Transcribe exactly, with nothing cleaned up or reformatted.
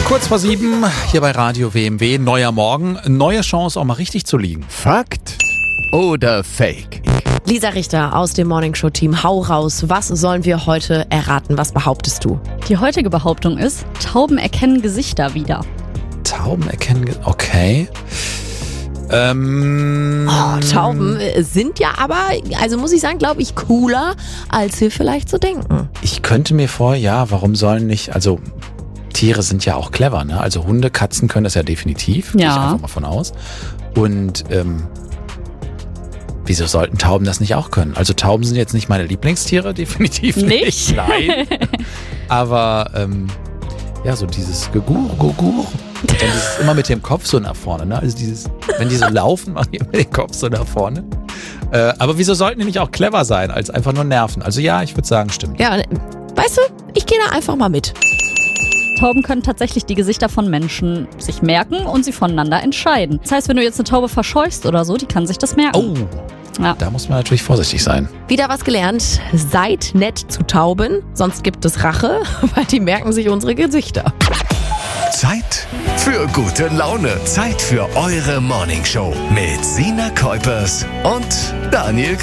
Kurz vor sieben, hier bei Radio W M W, neuer Morgen, neue Chance auch mal richtig zu liegen. Fakt oder Fake? Lisa Richter aus dem Morningshow-Team, hau raus. Was sollen wir heute erraten? Was behauptest du? Die heutige Behauptung ist, Tauben erkennen Gesichter wieder. Tauben erkennen, Ge- okay. Ähm, Oh, Tauben sind ja aber, also muss ich sagen, glaube ich, cooler, als wir vielleicht so denken. Ich könnte mir vor, ja, warum sollen nicht, also Tiere sind ja auch clever, ne? Also Hunde, Katzen können das ja definitiv, gehe ich Ja. einfach mal von aus. Und ähm, wieso sollten Tauben das nicht auch können? Also Tauben sind jetzt nicht meine Lieblingstiere, definitiv nicht. Nicht? Nein. Aber ähm, ja, so dieses Gegur, Gugur. Und dann dieses immer mit dem Kopf so nach vorne, ne? Also dieses, wenn die so laufen, machen die immer den Kopf so nach vorne. Äh, aber wieso sollten die nicht auch clever sein, als einfach nur nerven? Also ja, ich würde sagen, stimmt. Ja, weißt du, ich gehe da einfach mal mit. Tauben können tatsächlich die Gesichter von Menschen sich merken und sie voneinander entscheiden. Das heißt, wenn du jetzt eine Taube verscheuchst oder so, die kann sich das merken. Oh, Ja. da muss man natürlich vorsichtig sein. Wieder was gelernt. Seid nett zu Tauben, sonst gibt es Rache, weil die merken sich unsere Gesichter. Zeit für gute Laune. Zeit für eure Morningshow mit Sina Kuipers und Daniel